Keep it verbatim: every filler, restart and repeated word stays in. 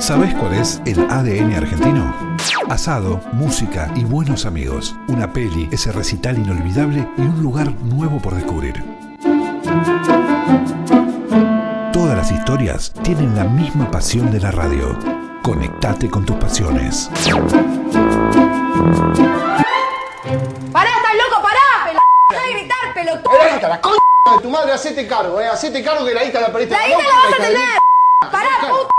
¿Sabés cuál es el A D N argentino? Asado, música y buenos amigos. Una peli, ese recital inolvidable y un lugar nuevo por descubrir. Todas las historias tienen la misma pasión de la radio. Conectate con tus pasiones. ¡Pará, estás loco! ¡Pará! ¡Pelo! ¡Deja de gritar, pelotudo! ¡Eh, la hija, la c*** de tu madre! Hacete cargo, eh. Hacete cargo que la hija la perdiste. ¡La hija la vas a tener! ¡Pará, puta!